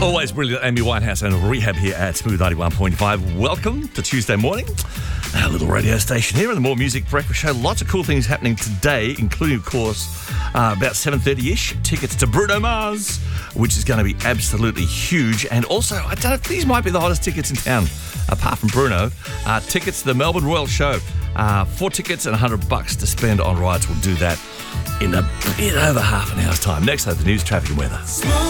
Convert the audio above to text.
Always brilliant, Amy Winehouse and Rehab here at Smooth 91.5. Welcome to Tuesday morning, our little radio station here in the More Music Breakfast Show. Lots of cool things happening today, including, of course, about 7:30ish, tickets to Bruno Mars, which is going to be absolutely huge. And also, I don't know if these might be the hottest tickets in town, apart from Bruno. Tickets to the Melbourne Royal Show. 4 tickets and $100 to spend on rides. We'll do that in a bit over half an hour's time. Next up, the news, traffic and weather.